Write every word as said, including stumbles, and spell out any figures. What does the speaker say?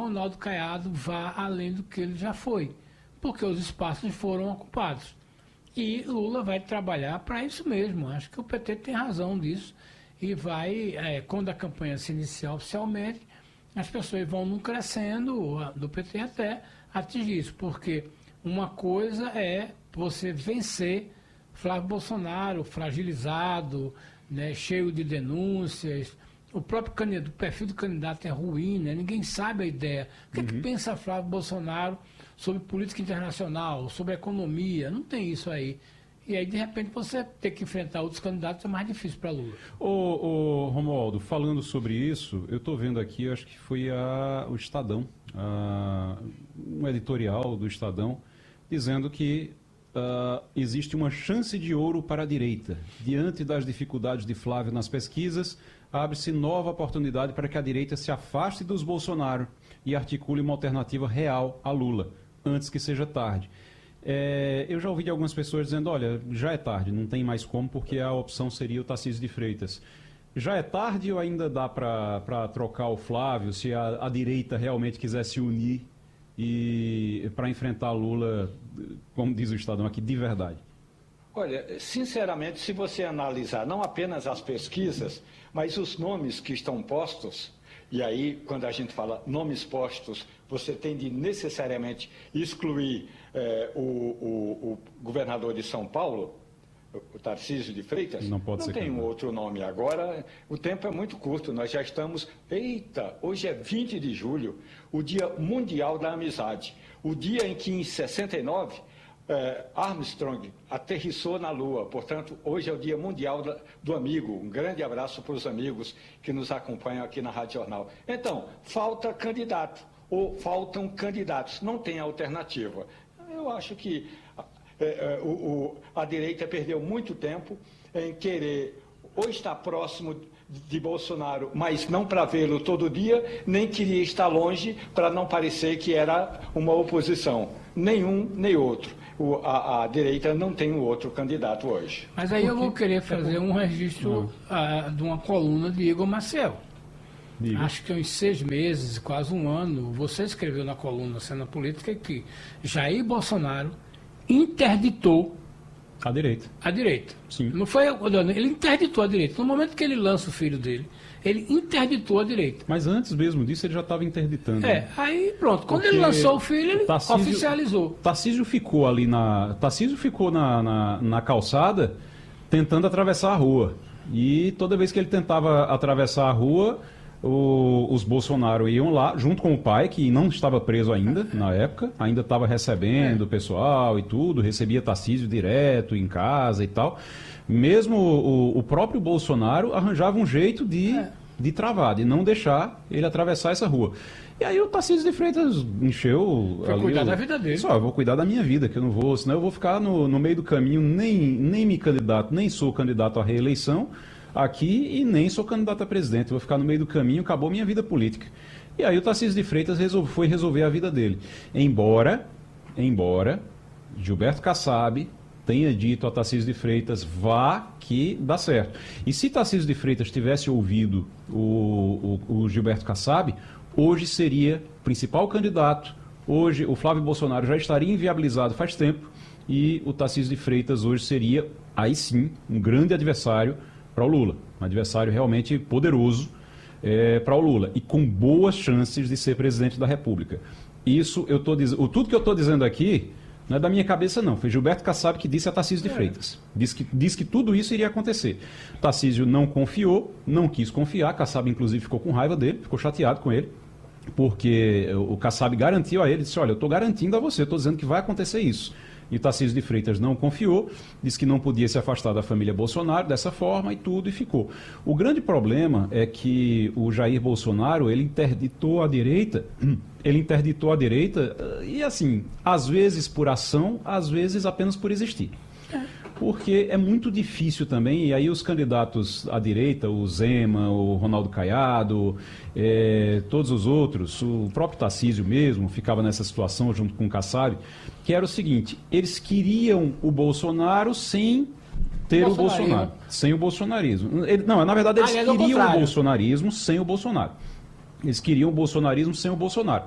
Ronaldo Caiado vá além do que ele já foi, porque os espaços foram ocupados. E Lula vai trabalhar para isso mesmo. Acho que o P T tem razão disso. E vai, é, quando a campanha se iniciar oficialmente, as pessoas vão num crescendo do P T até atingir isso. Porque uma coisa é você vencer Flávio Bolsonaro, fragilizado, né, cheio de denúncias. O próprio candidato, o perfil do candidato é ruim, né? Ninguém sabe a ideia. O que, uhum. é que pensa Flávio Bolsonaro sobre política internacional, sobre economia? Não tem isso aí. E aí, de repente, você ter que enfrentar outros candidatos é mais difícil para Lula. Ô, ô, Romualdo, falando sobre isso, eu estou vendo aqui, acho que foi a, o Estadão, a, um editorial do Estadão, dizendo que uh, existe uma chance de ouro para a direita. Diante das dificuldades de Flávio nas pesquisas, abre-se nova oportunidade para que a direita se afaste dos Bolsonaro e articule uma alternativa real a Lula, antes que seja tarde. É, eu já ouvi de algumas pessoas dizendo, olha, já é tarde, não tem mais como, porque a opção seria o Tarcísio de Freitas. Já é tarde ou ainda dá para trocar o Flávio, se a, a direita realmente quiser se unir e para enfrentar Lula, como diz o Estadão aqui, de verdade? Olha, sinceramente, se você analisar não apenas as pesquisas, mas os nomes que estão postos, e aí, quando a gente fala nomes postos, você tem de necessariamente excluir eh, o, o, o governador de São Paulo, o Tarcísio de Freitas. Não pode não ser. Não tem um outro nome agora, o tempo é muito curto, nós já estamos... Eita, hoje é vinte de julho, o Dia Mundial da Amizade, o dia em que, em sessenta e nove... Armstrong aterrissou na Lua, portanto, hoje é o Dia Mundial do Amigo. Um grande abraço para os amigos que nos acompanham aqui na Rádio Jornal. Então, falta candidato, ou faltam candidatos, não tem alternativa. Eu acho que é, é, o, o, a direita perdeu muito tempo em querer ou estar próximo de Bolsonaro, mas não para vê-lo todo dia, nem queria estar longe para não parecer que era uma oposição. Nenhum, nem outro. O, a, a direita não tem um outro candidato hoje. Mas aí eu vou querer fazer um registro uh, de uma coluna de Igor Maciel. Diga. Acho que uns seis meses, quase um ano, você escreveu na coluna Cena Política que Jair Bolsonaro interditou a direita. A direita. Sim. Não foi, ele interditou a direita. No momento que ele lança o filho dele, ele interditou a direita. Mas antes mesmo disso, ele já estava interditando. É, aí pronto. Quando Porque ele lançou o filho, ele Tarcísio, oficializou. Tarcísio ficou ali na. Tarcísio ficou na, na, na calçada tentando atravessar a rua. E toda vez que ele tentava atravessar a rua, o, os Bolsonaro iam lá, junto com o pai, que não estava preso ainda na época, ainda estava recebendo o é. pessoal e tudo, recebia Tarcísio direto em casa e tal. Mesmo o, o próprio Bolsonaro arranjava um jeito de, é. de travar, de não deixar ele atravessar essa rua. E aí o Tarcísio de Freitas encheu... Foi cuidar o... da vida dele. Só, eu vou cuidar da minha vida, que eu não vou, senão eu vou ficar no, no meio do caminho, nem, nem me candidato, nem sou candidato à reeleição aqui e nem sou candidato a presidente. Eu vou ficar no meio do caminho, acabou minha vida política. E aí o Tarcísio de Freitas resolve, foi resolver a vida dele. Embora, embora Gilberto Kassab tenha dito a Tarcísio de Freitas, vá que dá certo. E se Tarcísio de Freitas tivesse ouvido o, o, o Gilberto Kassab, hoje seria principal candidato, hoje o Flávio Bolsonaro já estaria inviabilizado faz tempo e o Tarcísio de Freitas hoje seria, aí sim, um grande adversário para o Lula, um adversário realmente poderoso é, para o Lula e com boas chances de ser presidente da República. Isso eu estou dizendo, tudo que eu estou dizendo aqui não é da minha cabeça não, foi Gilberto Kassab que disse a Tarcísio de Freitas, disse que, disse que tudo isso iria acontecer. Tarcísio não confiou, não quis confiar, Kassab inclusive ficou com raiva dele, ficou chateado com ele, porque o Kassab garantiu a ele, disse, olha, eu estou garantindo a você, estou dizendo que vai acontecer isso. E o Tarcísio de Freitas não confiou, disse que não podia se afastar da família Bolsonaro dessa forma e tudo, e ficou. O grande problema é que o Jair Bolsonaro, ele interditou a direita, ele interditou a direita, e assim, às vezes por ação, às vezes apenas por existir. Porque é muito difícil também, e aí os candidatos à direita, o Zema, o Ronaldo Caiado, é, todos os outros, o próprio Tarcísio mesmo, ficava nessa situação junto com o Kassab, que era o seguinte, eles queriam o Bolsonaro sem ter o Bolsonaro, sem o bolsonarismo. Ele, não, na verdade eles ah, queriam o bolsonarismo sem o Bolsonaro. Eles queriam o bolsonarismo sem o Bolsonaro.